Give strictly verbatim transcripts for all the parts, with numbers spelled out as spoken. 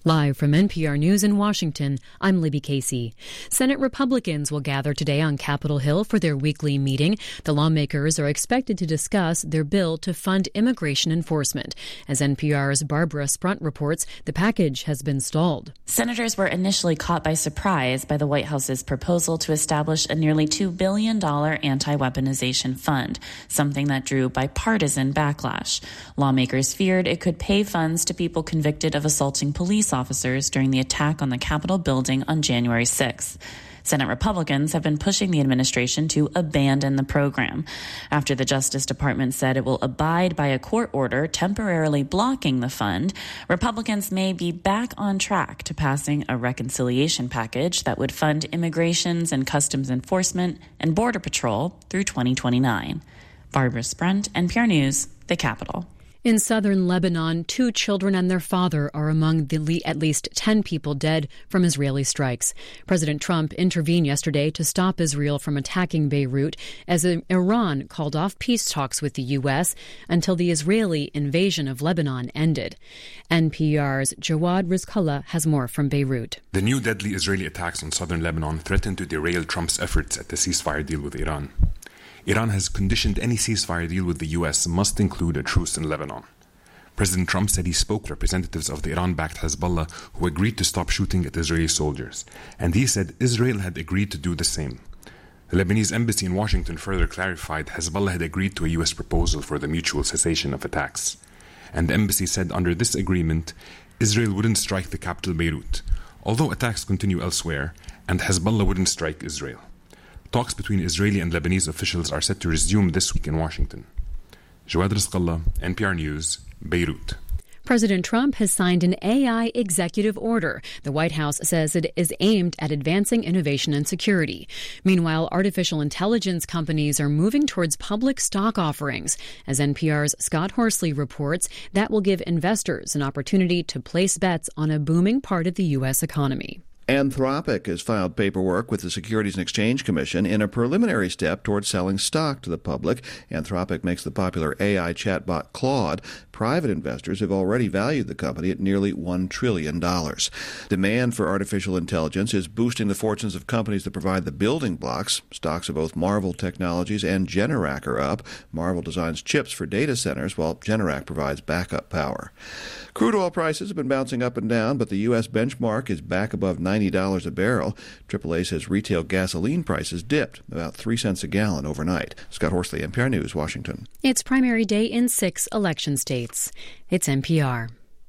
Live from N P R News in Washington, I'm Libby Casey. Senate Republicans will gather today on Capitol Hill for their weekly meeting. The lawmakers are expected to discuss their bill to fund immigration enforcement. As N P R's Barbara Sprunt reports, the package has been stalled. Senators were initially caught by surprise by the White House's proposal to establish a nearly two billion dollars anti-weaponization fund, something that drew bipartisan backlash. Lawmakers feared it could pay funds to people convicted of assaulting police officers during the attack on the Capitol building on January sixth. Senate Republicans have been pushing the administration to abandon the program. After the Justice Department said it will abide by a court order temporarily blocking the fund, Republicans may be back on track to passing a reconciliation package that would fund immigrations and customs enforcement and border patrol through twenty twenty-nine. Barbara Sprunt, N P R News, the Capitol. In southern Lebanon, two children and their father are among the at least ten people dead from Israeli strikes. President Trump intervened yesterday to stop Israel from attacking Beirut as Iran called off peace talks with the U S until the Israeli invasion of Lebanon ended. N P R's Jawad Rizkallah has more from Beirut. The new deadly Israeli attacks on southern Lebanon threaten to derail Trump's efforts at the ceasefire deal with Iran. Iran has conditioned any ceasefire deal with the U S must include a truce in Lebanon. President Trump said he spoke to representatives of the Iran-backed Hezbollah who agreed to stop shooting at Israeli soldiers, and he said Israel had agreed to do the same. The Lebanese embassy in Washington further clarified Hezbollah had agreed to a U S proposal for the mutual cessation of attacks. And the embassy said under this agreement, Israel wouldn't strike the capital Beirut, although attacks continue elsewhere, and Hezbollah wouldn't strike Israel. Talks between Israeli and Lebanese officials are set to resume this week in Washington. Jawad Rizkallah, N P R News, Beirut. President Trump has signed an A I executive order. The White House says it is aimed at advancing innovation and security. Meanwhile, artificial intelligence companies are moving towards public stock offerings. As N P R's Scott Horsley reports, that will give investors an opportunity to place bets on a booming part of the U S economy. Anthropic has filed paperwork with the Securities and Exchange Commission in a preliminary step towards selling stock to the public. Anthropic makes the popular A I chatbot Claude. Private investors have already valued the company at nearly one trillion dollars. Demand for artificial intelligence is boosting the fortunes of companies that provide the building blocks. Stocks of both Marvell Technologies and Generac are up. Marvell designs chips for data centers, while Generac provides backup power. Crude oil prices have been bouncing up and down, but the U S benchmark is back above ninety dollars a barrel. triple A says retail gasoline prices dipped about three cents a gallon overnight. Scott Horsley, N P R News, Washington. It's primary day in six election states. It's N P R.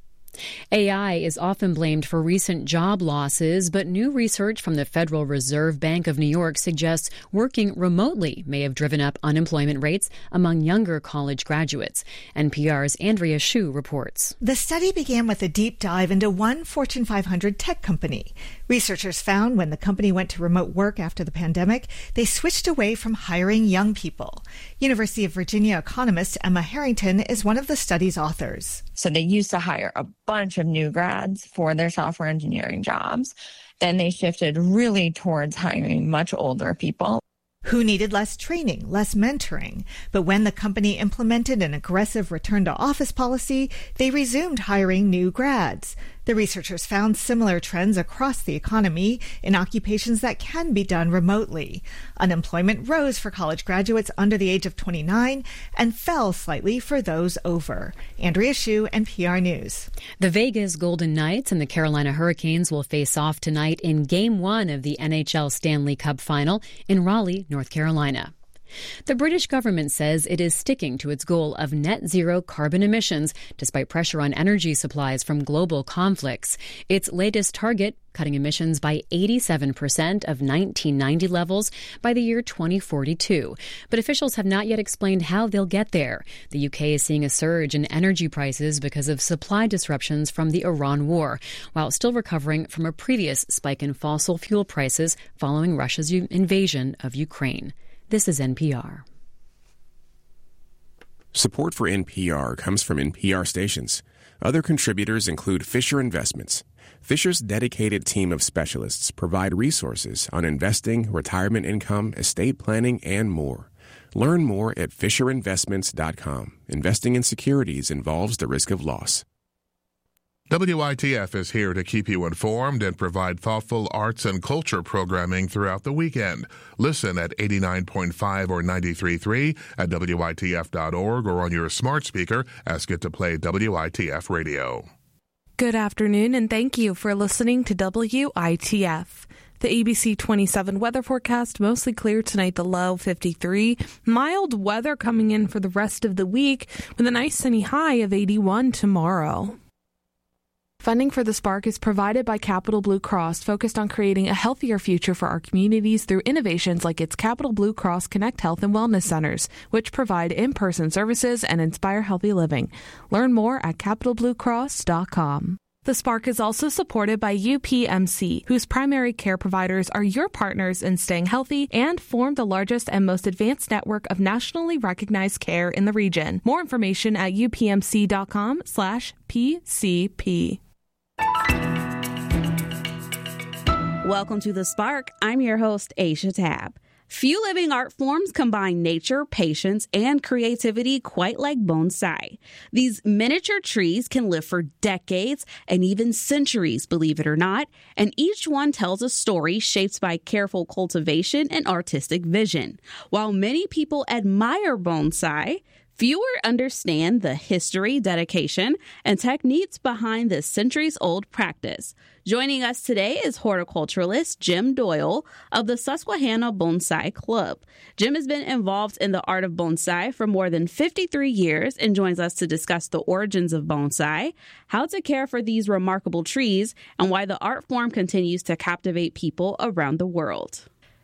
A I is often blamed for recent job losses, but new research from the Federal Reserve Bank of New York suggests working remotely may have driven up unemployment rates among younger college graduates. N P R's Andrea Hsu reports. The study began with a deep dive into one Fortune five hundred tech company. Researchers found when the company went to remote work after the pandemic, they switched away from hiring young people. University of Virginia economist Emma Harrington is one of the study's authors. So they used to hire a bunch of new grads for their software engineering jobs. Then they shifted really towards hiring much older people who needed less training, less mentoring. But when the company implemented an aggressive return-to-office policy, they resumed hiring new grads. The researchers found similar trends across the economy in occupations that can be done remotely. Unemployment rose for college graduates under the age of twenty-nine and fell slightly for those over. Andrea Hsu, N P R News. The Vegas Golden Knights and the Carolina Hurricanes will face off tonight in Game one of the N H L Stanley Cup Final in Raleigh, North Carolina. The British government says it is sticking to its goal of net zero carbon emissions, despite pressure on energy supplies from global conflicts. Its latest target, cutting emissions by eighty-seven percent of nineteen ninety levels by the year twenty forty-two. But officials have not yet explained how they'll get there. The U K is seeing a surge in energy prices because of supply disruptions from the Iran war, while still recovering from a previous spike in fossil fuel prices following Russia's invasion of Ukraine. This is N P R. Support for N P R comes from N P R stations. Other contributors include Fisher Investments. Fisher's dedicated team of specialists provide resources on investing, retirement income, estate planning, and more. Learn more at fisher investments dot com. Investing in securities involves the risk of loss. W I T F is here to keep you informed and provide thoughtful arts and culture programming throughout the weekend. Listen at eighty-nine point five or ninety-three point three at W I T F dot org or on your smart speaker. Ask it to play W I T F radio. Good afternoon, and thank you for listening to W I T F. The A B C twenty-seven weather forecast, mostly clear tonight, the low fifty-three. Mild weather coming in for the rest of the week with a nice sunny high of eighty-one tomorrow. Funding for the Spark is provided by Capital Blue Cross, focused on creating a healthier future for our communities through innovations like its Capital Blue Cross Connect Health and Wellness Centers, which provide in-person services and inspire healthy living. Learn more at capital blue cross dot com. The Spark is also supported by U P M C, whose primary care providers are your partners in staying healthy and form the largest and most advanced network of nationally recognized care in the region. More information at U P M C dot com slash P C P. Welcome to The Spark. I'm your host, Aisha Tab. Few living art forms combine nature, patience, and creativity quite like bonsai. These miniature trees can live for decades and even centuries, believe it or not, and each one tells a story shaped by careful cultivation and artistic vision. While many people admire bonsai, fewer understand the history, dedication, and techniques behind this centuries-old practice. Joining us today is horticulturalist Jim Doyle of the Susquehanna Bonsai Club. Jim has been involved in the art of bonsai for more than fifty-three years and joins us to discuss the origins of bonsai, how to care for these remarkable trees, and why the art form continues to captivate people around the world.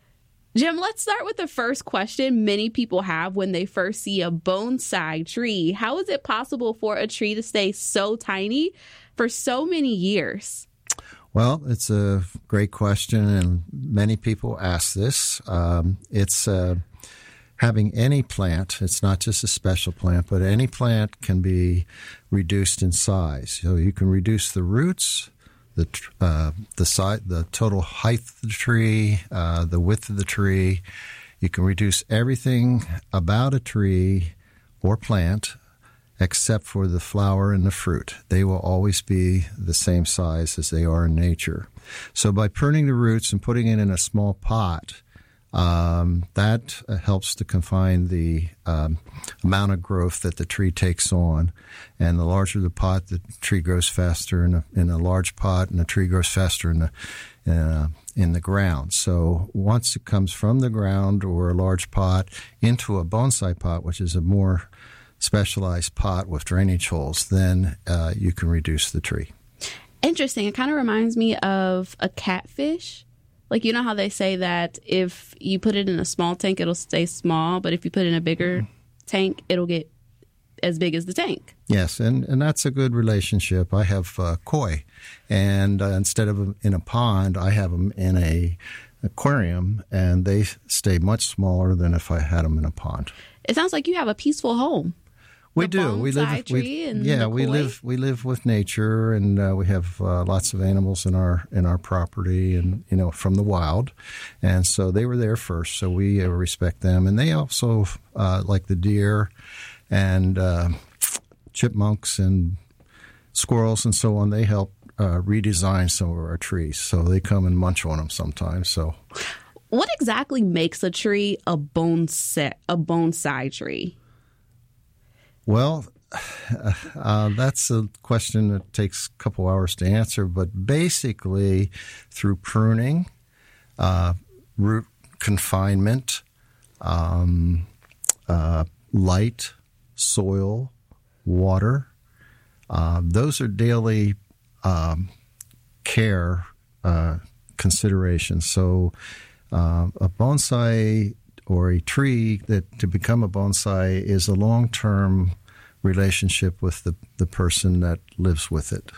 Jim, let's start with the first question many people have when they first see a bonsai tree. How is it possible for a tree to stay so tiny for so many years? Well, it's a great question, and many people ask this. Um, it's uh, having any plant, it's not just a special plant, but any plant can be reduced in size. So you can reduce the roots, the uh, the size, the total height of the tree, uh, the width of the tree. You can reduce everything about a tree or plant except for the flower and the fruit. They will always be the same size as they are in nature. So by pruning the roots and putting it in a small pot, um, that uh, helps to confine the um, amount of growth that the tree takes on. And the larger the pot, the tree grows faster in a, in a large pot, and the tree grows faster in the uh, in the ground. So once it comes from the ground or a large pot into a bonsai pot, which is a more specialized pot with drainage holes, then uh, you can reduce the tree. Interesting. It kind of reminds me of a catfish. Like, you know how they say that if you put it in a small tank, it'll stay small, but if you put it in a bigger mm-hmm. tank, it'll get as big as the tank. Yes, and, and that's a good relationship. I have uh, koi, and uh, instead of in a pond, I have them in a aquarium, and they stay much smaller than if I had them in a pond. It sounds like you have a peaceful home. We do. We live. We, yeah, we live. We live with nature, and uh, we have uh, lots of animals in our in our property, and you know, from the wild, and so they were there first. So we uh, respect them, and they also uh, like the deer, and uh, chipmunks and squirrels and so on. They help uh, redesign some of our trees, so they come and munch on them sometimes. So, what exactly makes a tree a bonsai a bonsai tree? Well, uh, that's a question that takes a couple hours to answer, but basically through pruning, uh, root confinement, um, uh, light, soil, water, uh, those are daily um, care uh, considerations. So uh, a bonsai or a tree that to become a bonsai is a long-term relationship with the, the person that lives with it.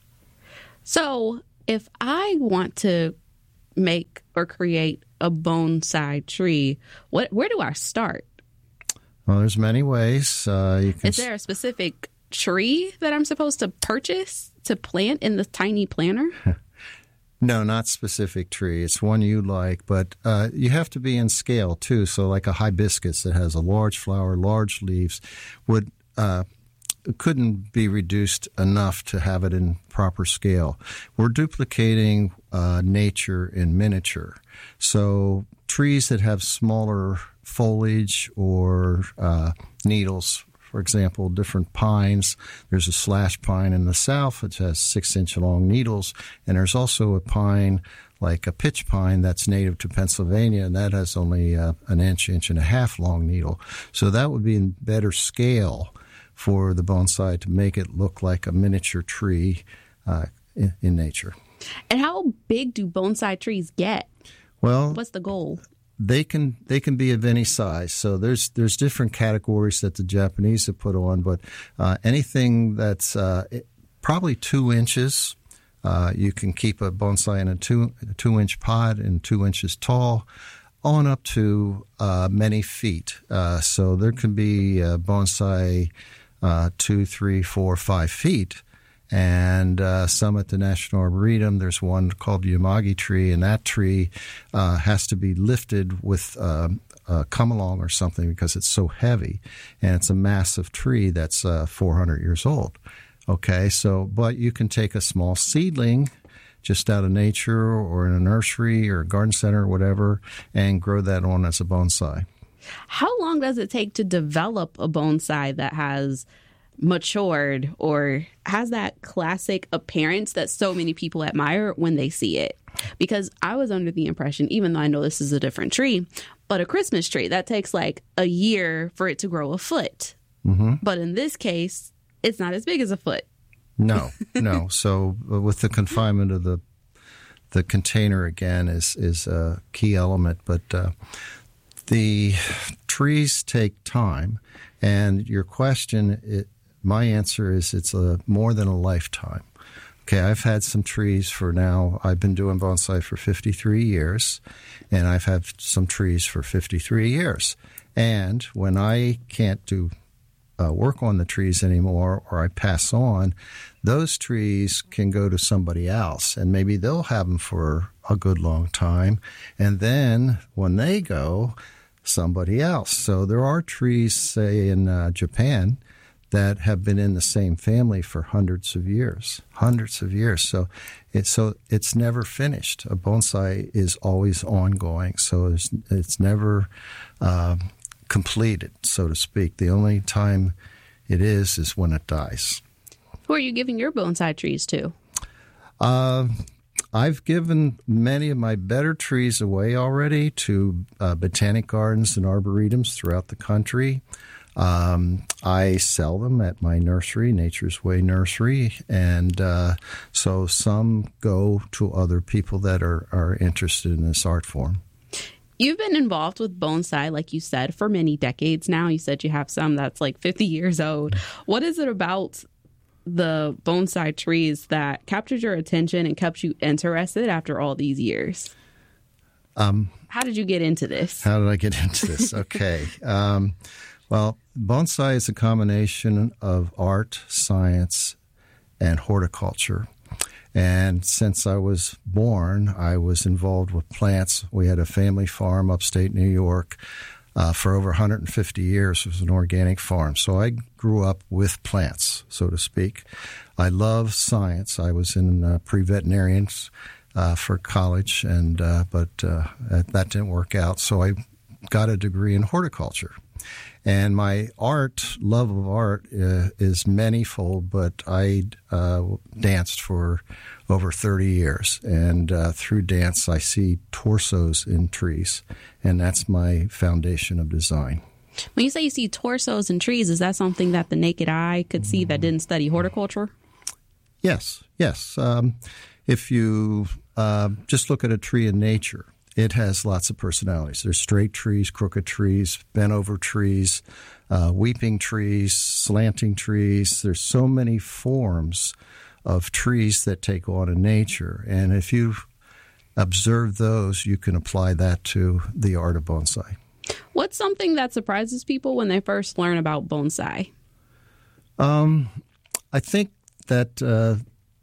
So if I want to make or create a bonsai tree, what where do I start? Well, there's many ways. Uh, you can Is there a specific tree that I'm supposed to purchase to plant in the tiny planter? No, not specific tree. It's one you like, but uh, you have to be in scale too. So like a hibiscus that has a large flower, large leaves would uh, couldn't be reduced enough to have it in proper scale. We're duplicating uh, nature in miniature. So trees that have smaller foliage or uh, needles, for example, different pines. There's a slash pine in the south which has six-inch long needles, and there's also a pine like a pitch pine that's native to Pennsylvania, and that has only uh, an inch, inch and a half long needle. So that would be in better scale for the bonsai to make it look like a miniature tree uh, in, in nature. And how big do bonsai trees get? Well, what's the goal? They can they can be of any size. So there's there's different categories that the Japanese have put on, but uh, anything that's uh, probably two inches. Uh, you can keep a bonsai in a two a two inch pot and two inches tall, on up to uh, many feet. Uh, so there can be a bonsai uh, two, three, four, five feet. And uh, some at the National Arboretum, there's one called the Yamagi tree, and that tree uh, has to be lifted with uh, a come-along or something because it's so heavy. And it's a massive tree that's uh, four hundred years old. Okay, so, but you can take a small seedling just out of nature or in a nursery or a garden center or whatever and grow that on as a bonsai. How long does it take to develop a bonsai that has matured or has that classic appearance that so many people admire when they see it? Because I was under the impression, even though I know this is a different tree, but a Christmas tree, that takes like a year for it to grow a foot. Mm-hmm. But in this case, it's not as big as a foot. No, no. So uh, with the confinement of the the container again is is a key element. But uh, the trees take time, and your question, it, my answer is it's a more than a lifetime. Okay, I've had some trees for now. I've been doing bonsai for fifty-three years, and I've had some trees for fifty-three years. And when I can't do Uh, work on the trees anymore, or I pass on, those trees can go to somebody else, and maybe they'll have them for a good long time. And then when they go, somebody else. So there are trees, say in uh, Japan, that have been in the same family for hundreds of years, hundreds of years. So it's so it's never finished. A bonsai is always ongoing, so it's, it's never Uh, completed, so to speak. The only time it is is when it dies. Who are you giving your bonsai trees to? Uh, I've given many of my better trees away already to uh, botanic gardens and arboretums throughout the country. Um, I sell them at my nursery, Nature's Way Nursery, and uh, so some go to other people that are, are interested in this art form. You've been involved with bonsai, like you said, for many decades now. You said you have some that's like fifty years old. What is it about the bonsai trees that captured your attention and kept you interested after all these years? Um, how did you get into this? How did I get into this? Okay. um, well, bonsai is a combination of art, science, and horticulture. And since I was born, I was involved with plants. We had a family farm upstate New York uh, for over one hundred fifty years. It was an organic farm. So I grew up with plants, so to speak. I love science. I was in uh, pre-veterinarian uh, for college, and uh, but uh, that didn't work out. So I got a degree in horticulture. And my art, love of art, uh, is manyfold, but I uh, danced for over thirty years. And uh, through dance, I see torsos in trees, and that's my foundation of design. When you say you see torsos in trees, is that something that the naked eye could see that didn't study horticulture? Yes, yes. Um, if you uh, just look at a tree in nature, it has lots of personalities. There's straight trees, crooked trees, bent over trees, uh, weeping trees, slanting trees. There's so many forms of trees that take on in nature. And if you observe those, you can apply that to the art of bonsai. What's something that surprises people when they first learn about bonsai? Um, I think that uh,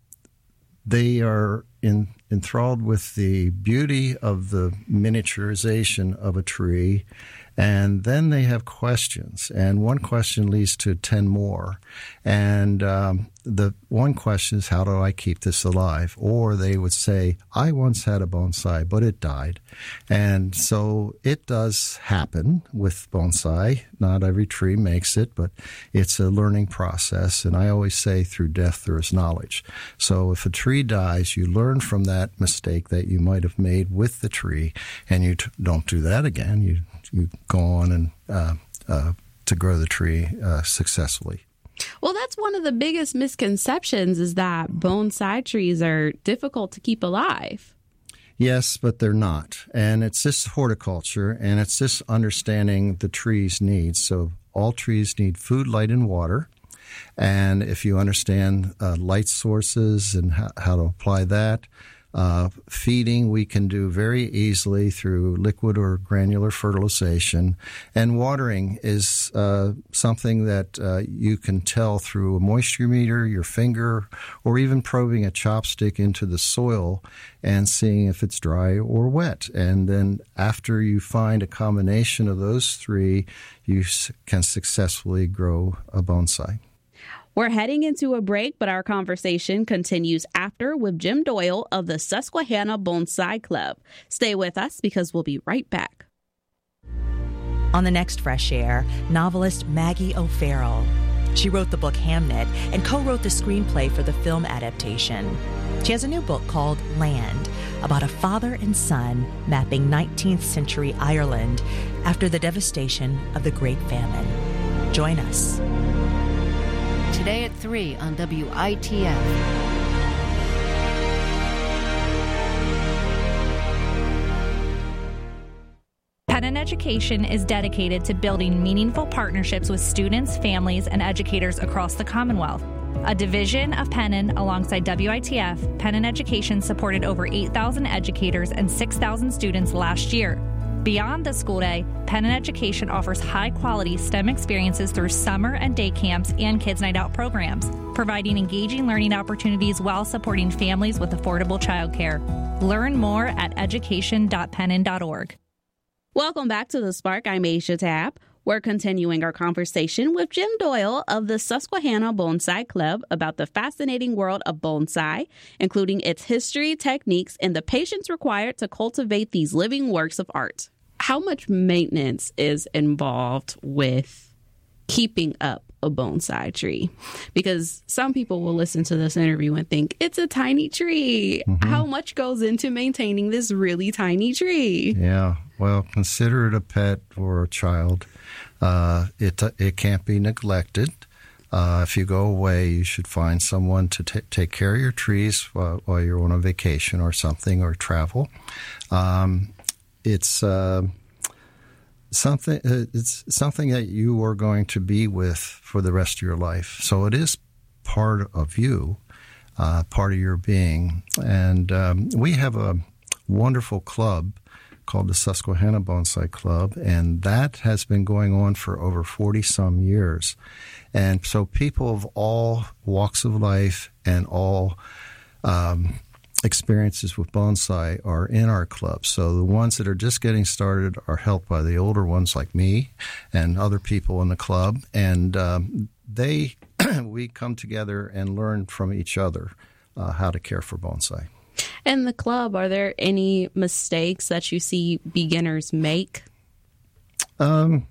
they are in, enthralled with the beauty of the miniaturization of a tree And then they have questions, and one question leads to ten more. And um, the one question is, how do I keep this alive? Or they would say, I once had a bonsai, but it died. And so it does happen with bonsai. Not every tree makes it, but it's a learning process. And I always say, through death, there is knowledge. So if a tree dies, you learn from that mistake that you might have made with the tree, and you t- don't do that again. You you go on and uh, uh, to grow the tree uh, successfully. Well, that's one of the biggest misconceptions, is that bonsai trees are difficult to keep alive. Yes, but they're not. And it's just horticulture, and it's just understanding the tree's needs. So all trees need food, light, and water. And if you understand uh, light sources and how, how to apply that, Uh, feeding we can do very easily through liquid or granular fertilization. And watering is uh, something that uh, you can tell through a moisture meter, your finger, or even probing a chopstick into the soil and seeing if it's dry or wet. And then after you find a combination of those three, you can successfully grow a bonsai. We're heading into a break, but our conversation continues after with Jim Doyle of the Susquehanna Bonsai Club. Stay with us because we'll be right back. On the next Fresh Air, novelist Maggie O'Farrell. She wrote the book Hamnet and co-wrote the screenplay for the film adaptation. She has a new book called Land, about a father and son mapping nineteenth century Ireland after the devastation of the Great Famine. Join us. Today at three on W I T F. Pennon Education is dedicated to building meaningful partnerships with students, families, and educators across the Commonwealth. A division of Pennon alongside W I T F, Pennon Education supported over eight thousand educators and six thousand students last year. Beyond the school day, Pennon Education offers high-quality STEM experiences through summer and day camps and Kids Night Out programs, providing engaging learning opportunities while supporting families with affordable childcare. Learn more at education dot pennon dot org. Welcome back to The Spark. I'm Aisha Tabb. We're continuing our conversation with Jim Doyle of the Susquehanna Bonsai Club about the fascinating world of bonsai, including its history, techniques, and the patience required to cultivate these living works of art. How much maintenance is involved with keeping up a bonsai tree? Because some people will listen to this interview and think it's a tiny tree. Mm-hmm. How much goes into maintaining this really tiny tree? Yeah, well, consider it a pet or a child. Uh, it it can't be neglected. Uh, if you go away, you should find someone to t- take care of your trees while, while you're on a vacation or something, or travel. Um, it's uh, something. It's something that you are going to be with for the rest of your life. So it is part of you, uh, part of your being. And um, we have a wonderful club called the Susquehanna Bonsai Club, and that has been going on for over forty-some years. And so people of all walks of life and all um, experiences with bonsai are in our club. So the ones that are just getting started are helped by the older ones like me and other people in the club, and um, they we come together and learn from each other uh, how to care for bonsai. In the club, are there any mistakes that you see beginners make? Um,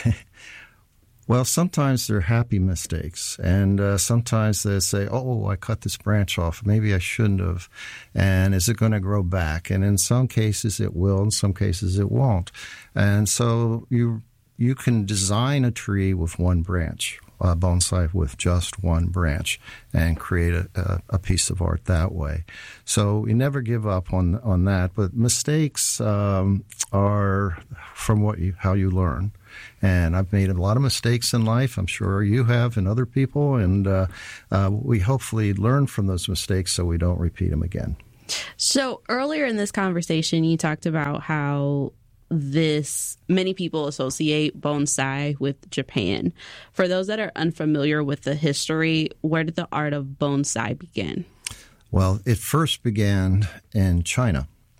well, sometimes they're happy mistakes, and uh, sometimes they say, oh, I cut this branch off. Maybe I shouldn't have. And is it going to grow back? And in some cases it will, in some cases it won't. And so you you can design a tree with one branch, a bonsai with just one branch, and create a, a, a piece of art that way. So we never give up on on that. But mistakes um, are from what you, how you learn. And I've made a lot of mistakes in life. I'm sure you have, and other people. And uh, uh, we hopefully learn from those mistakes so we don't repeat them again. So earlier in this conversation, you talked about how this many people associate bonsai with Japan. For those that are unfamiliar with the history, where did the art of bonsai begin? Well, it first began in China.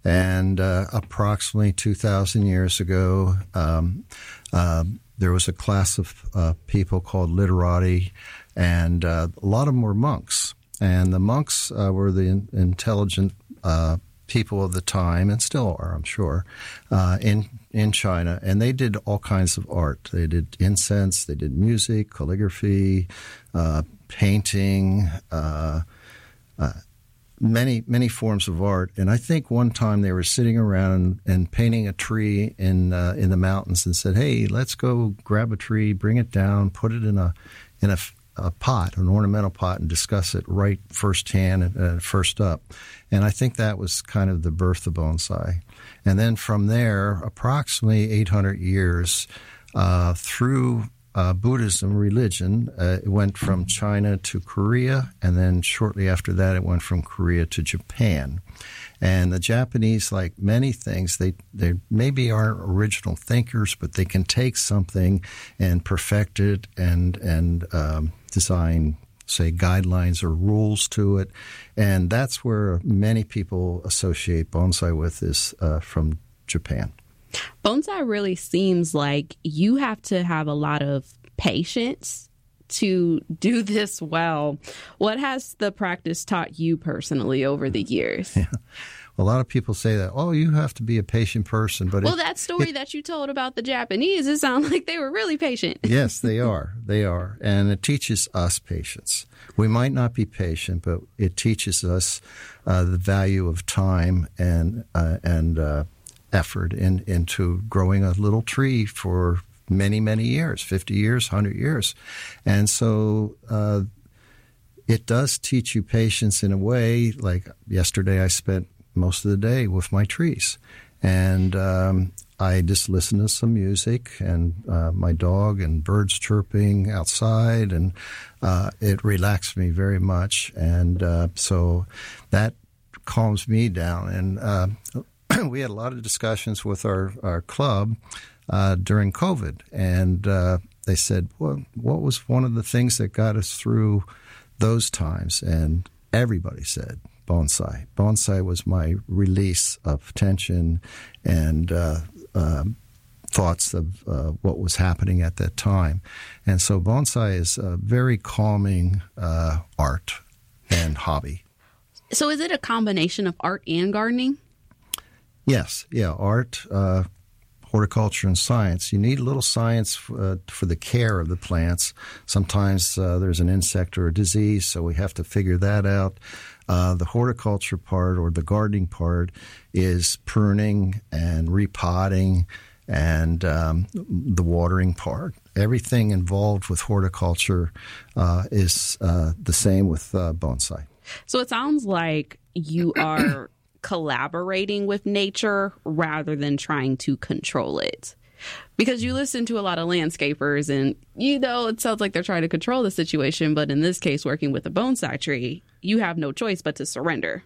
And uh, approximately two thousand years ago, um, uh, there was a class of uh, people called literati, and uh, a lot of them were monks. And the monks uh, were the in- intelligent uh, people of the time, and still are, I'm sure, uh, in in China. And they did all kinds of art. They did incense, they did music, calligraphy, uh, painting, uh, uh, many, many forms of art. And I think one time they were sitting around and, and painting a tree in uh, in the mountains and said, hey, let's go grab a tree, bring it down, put it in a in a, a pot, an ornamental pot, and discuss it right firsthand and uh, first up. And I think that was kind of the birth of bonsai. And then from there, approximately eight hundred years uh, through Uh, Buddhism religion, uh, it went from China to Korea, and then shortly after that, it went from Korea to Japan. And the Japanese, like many things, they, they maybe aren't original thinkers, but they can take something and perfect it and, and um, design, say, guidelines or rules to it. And that's where many people associate bonsai with, is uh, from Japan. Bonsai really seems like you have to have a lot of patience to do this well. What has the practice taught you personally over the years? Yeah. A lot of people say that, oh, you have to be a patient person. But well, it, that story it, that you told about the Japanese, it sounds like they were really patient. Yes, they are. They are. And it teaches us patience. We might not be patient, but it teaches us uh, the value of time and uh, and uh, effort in, into growing a little tree for many, many years, fifty years, one hundred years. And so uh, it does teach you patience in a way. Like yesterday, I spent most of the day with my trees. And um, I just listened to some music and uh, my dog and birds chirping outside. And uh, it relaxed me very much. And uh, so that calms me down. And uh, we had a lot of discussions with our, our club uh, during COVID, and uh, they said, well, what was one of the things that got us through those times? And everybody said bonsai. Bonsai was my release of tension and uh, uh, thoughts of uh, what was happening at that time. And so bonsai is a very calming uh, art and hobby. So is it a combination of art and gardening? Yes, yeah, art, uh, horticulture, and science. You need a little science f- uh, for the care of the plants. Sometimes uh, there's an insect or a disease, so we have to figure that out. Uh, the horticulture part or the gardening part is pruning and repotting and um, the watering part. Everything involved with horticulture uh, is uh, the same with uh, bonsai. So it sounds like you are collaborating with nature rather than trying to control it. Because you listen to a lot of landscapers and, you know, it sounds like they're trying to control the situation. But in this case, working with a bonsai tree, you have no choice but to surrender.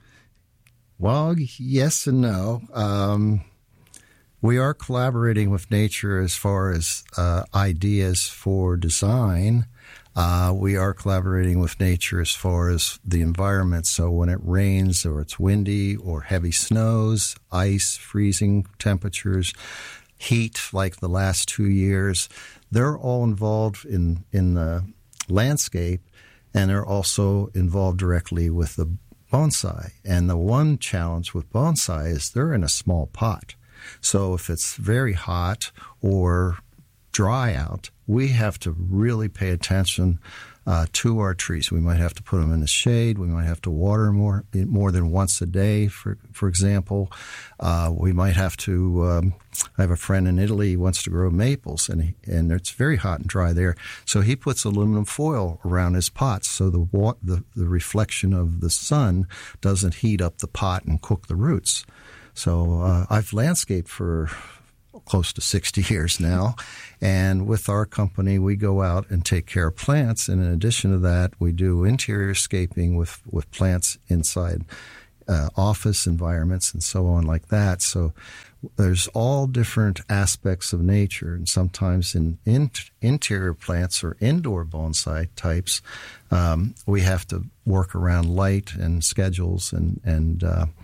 Well, yes and no. Um, we are collaborating with nature as far as uh, ideas for design. Uh, we are collaborating with nature as far as the environment. So when it rains or it's windy or heavy snows, ice, freezing temperatures, heat like the last two years, they're all involved in, in the landscape, and they're also involved directly with the bonsai. And the one challenge with bonsai is they're in a small pot. So if it's very hot or dry out, we have to really pay attention uh, to our trees. We might have to put them in the shade. We might have to water more more than once a day, for for example. Uh, we might have to um, I have a friend in Italy who wants to grow maples, and he, and it's very hot and dry there. So he puts aluminum foil around his pots so the, wa- the, the reflection of the sun doesn't heat up the pot and cook the roots. So uh, I've landscaped for close to sixty years now. And with our company, we go out and take care of plants. And in addition to that, we do interior scaping with, with plants inside uh, office environments and so on like that. So there's all different aspects of nature. And sometimes in, in interior plants or indoor bonsai types, um, we have to work around light and schedules and, and uh,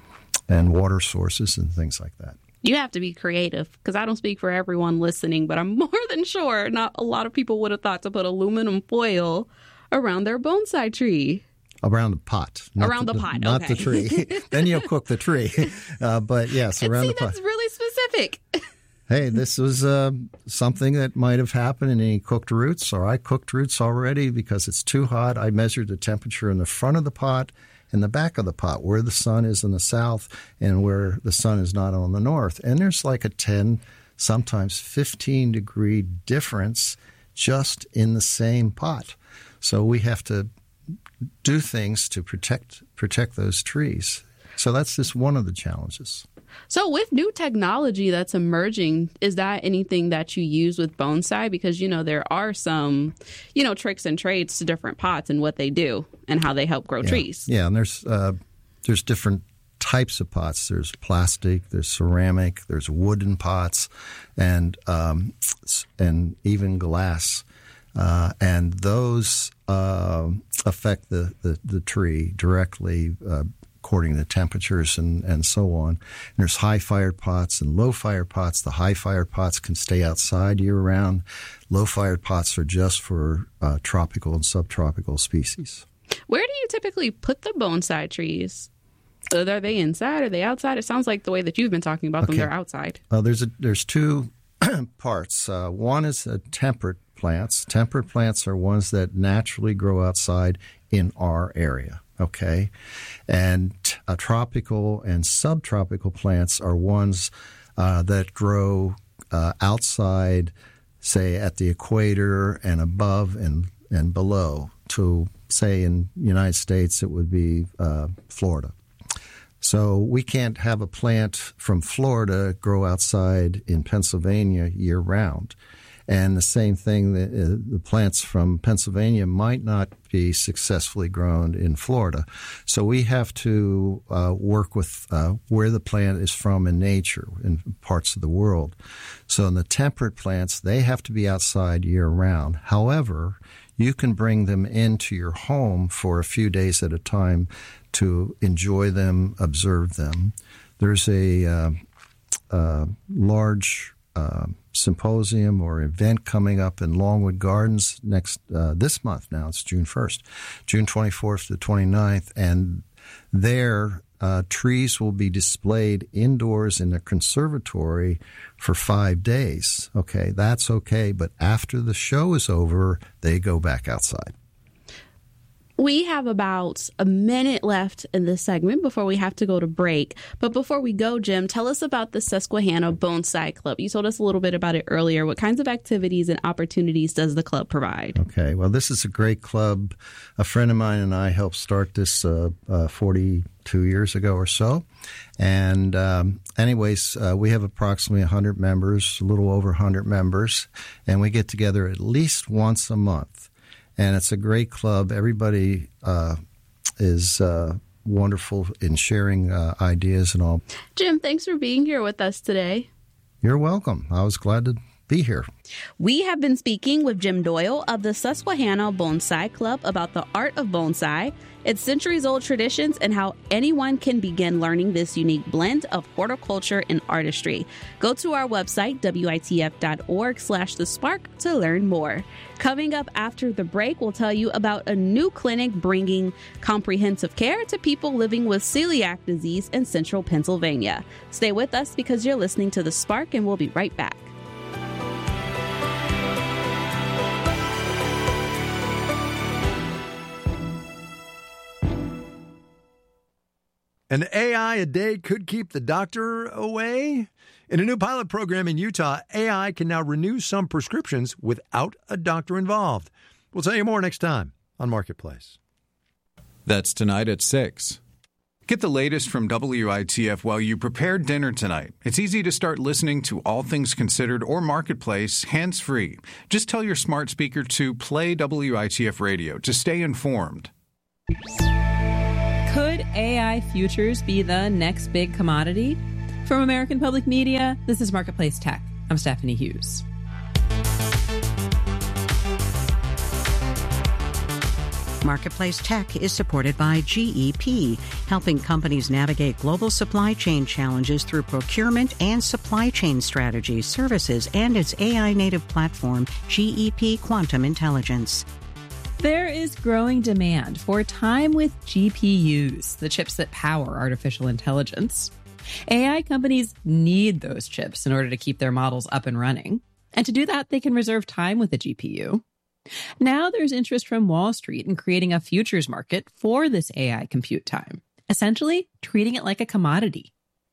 and water sources and things like that. You have to be creative, because I don't speak for everyone listening, but I'm more than sure not a lot of people would have thought to put aluminum foil around their bonsai tree. Around the pot. Around the, the pot, not okay. the tree. Then you'll cook the tree. Uh, but yes, and around see, the pot. That's really specific. Hey, this was uh, something that might have happened in any cooked roots, or I cooked roots already because it's too hot. I measured the temperature in the front of the pot and the back of the pot, where the sun is in the south and where the sun is not on the north. And there's like a ten, sometimes fifteen degree difference just in the same pot. So we have to do things to protect protect those trees. So that's just one of the challenges. So with new technology that's emerging, is that anything that you use with bonsai? Because, you know, there are some, you know, tricks and trades to different pots and what they do and how they help grow yeah. trees. Yeah, and there's uh, there's different types of pots. There's plastic, there's ceramic, there's wooden pots, and um, and even glass. Uh, and those uh, affect the, the, the tree directly, uh, according to temperatures and, and so on. And there's high-fired pots and low-fired pots. The high-fired pots can stay outside year-round. Low-fired pots are just for uh, tropical and subtropical species. Where do you typically put the bonsai trees? Are they inside? Are they outside? It sounds like the way that you've been talking about okay. them, they're outside. Uh, there's a, there's two parts. Uh, one is a temperate plants. Temperate plants are ones that naturally grow outside in our area, okay? And uh, tropical and subtropical plants are ones uh, that grow uh, outside, say, at the equator and above and, and below. To, say, in the United States, it would be uh, Florida. So we can't have a plant from Florida grow outside in Pennsylvania year-round. And the same thing, the, uh, the plants from Pennsylvania might not be successfully grown in Florida. So we have to uh, work with uh, where the plant is from in nature in parts of the world. So in the temperate plants, they have to be outside year-round. However, you can bring them into your home for a few days at a time to enjoy them, observe them. There's a uh, uh, large uh, symposium or event coming up in Longwood Gardens next uh, this month now. It's June first, June twenty-fourth to twenty-ninth, and there uh, trees will be displayed indoors in a conservatory for five days. Okay, that's okay, but after the show is over, they go back outside. We have about a minute left in this segment before we have to go to break. But before we go, Jim, tell us about the Susquehanna Bonsai Club. You told us a little bit about it earlier. What kinds of activities and opportunities does the club provide? Okay, well, this is a great club. A friend of mine and I helped start this uh, uh, forty-two years ago or so. And um, anyways, uh, we have approximately one hundred members, a little over one hundred members, and we get together at least once a month. And it's a great club. Everybody uh, is uh, wonderful in sharing uh, ideas and all. Jim, thanks for being here with us today. You're welcome. I was glad to be here. We have been speaking with Jim Doyle of the Susquehanna Bonsai Club about the art of bonsai, its centuries-old traditions, and how anyone can begin learning this unique blend of horticulture and artistry. Go to our website, W I T F dot org slash the spark, to learn more. Coming up after the break, we'll tell you about a new clinic bringing comprehensive care to people living with celiac disease in central Pennsylvania. Stay with us because you're listening to The Spark, and we'll be right back. An A I a day could keep the doctor away? In a new pilot program in Utah, A I can now renew some prescriptions without a doctor involved. We'll tell you more next time on Marketplace. That's tonight at six. Get the latest from W I T F while you prepare dinner tonight. It's easy to start listening to All Things Considered or Marketplace hands-free. Just tell your smart speaker to play W I T F radio to stay informed. Could A I futures be the next big commodity? From American Public Media, this is Marketplace Tech. I'm Stephanie Hughes. Marketplace Tech is supported by G E P, helping companies navigate global supply chain challenges through procurement and supply chain strategies, services, and its A I-native platform, G E P Quantum Intelligence. There is growing demand for time with G P Us, the chips that power artificial intelligence. A I companies need those chips in order to keep their models up and running. And to do that, they can reserve time with a G P U. Now there's interest from Wall Street in creating a futures market for this A I compute time, essentially treating it like a commodity.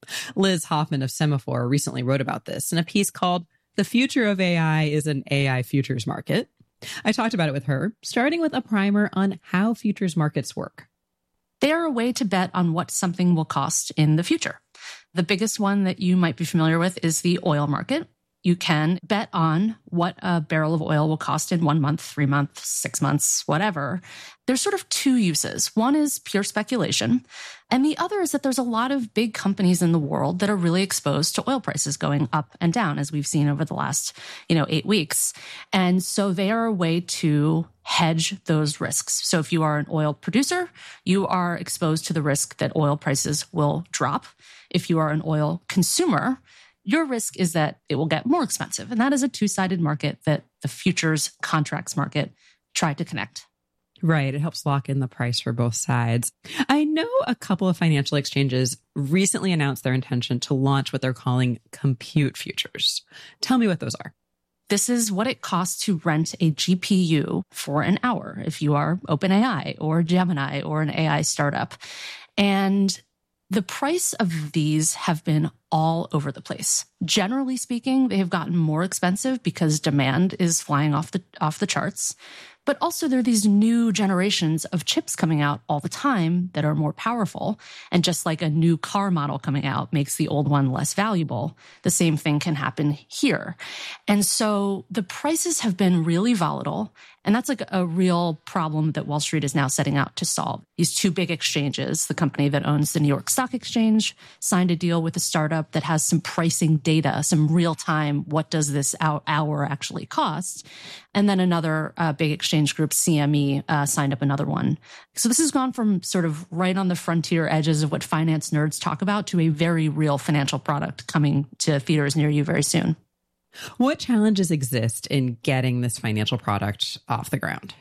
Liz Hoffman of Semaphore recently wrote about this in a piece called "The Future of A I is an A I Futures Market." I talked about it with her, starting with a primer on how futures markets work. They are a way to bet on what something will cost in the future. The biggest one that you might be familiar with is the oil market. You can bet on what a barrel of oil will cost in one month, three months, six months, whatever. There's sort of two uses. One is pure speculation, and the other is that there's a lot of big companies in the world that are really exposed to oil prices going up and down, as we've seen over the last, you know, eight weeks. And so they are a way to hedge those risks. So if you are an oil producer, you are exposed to the risk that oil prices will drop. If you are an oil consumer, your risk is that it will get more expensive. And that is a two-sided market that the futures contracts market tried to connect. Right. It helps lock in the price for both sides. I know a couple of financial exchanges recently announced their intention to launch what they're calling compute futures. Tell me what those are. This is what it costs to rent a G P U for an hour if you are OpenAI or Gemini or an A I startup. And the price of these have been all over the place. Generally speaking, they have gotten more expensive because demand is flying off the off the charts. But also there are these new generations of chips coming out all the time that are more powerful. And just like a new car model coming out makes the old one less valuable, the same thing can happen here. And so the prices have been really volatile. And that's like a real problem that Wall Street is now setting out to solve. These two big exchanges, the company that owns the New York Stock Exchange, signed a deal with a startup that has some pricing data, some real-time, what does this hour actually cost? And then another uh, big exchange group, C M E, uh, signed up another one. So this has gone from sort of right on the frontier edges of what finance nerds talk about to a very real financial product coming to theaters near you very soon. What challenges exist in getting this financial product off the ground?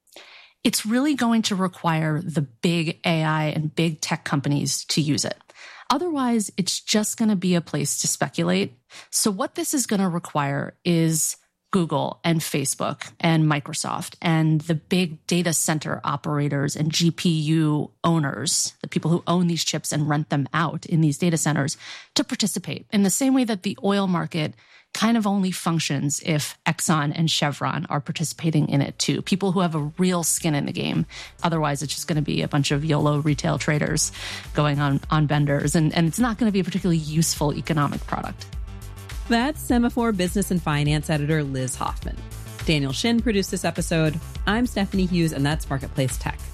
It's really going to require the big A I and big tech companies to use it. Otherwise, it's just going to be a place to speculate. So what this is going to require is Google and Facebook and Microsoft and the big data center operators and G P U owners, the people who own these chips and rent them out in these data centers, to participate in the same way that the oil market kind of only functions if Exxon and Chevron are participating in it too. People who have a real skin in the game. Otherwise, it's just going to be a bunch of YOLO retail traders going on, on benders, and, and it's not going to be a particularly useful economic product. That's Semaphore business and finance editor Liz Hoffman. Daniel Shin produced this episode. I'm Stephanie Hughes, and that's Marketplace Tech.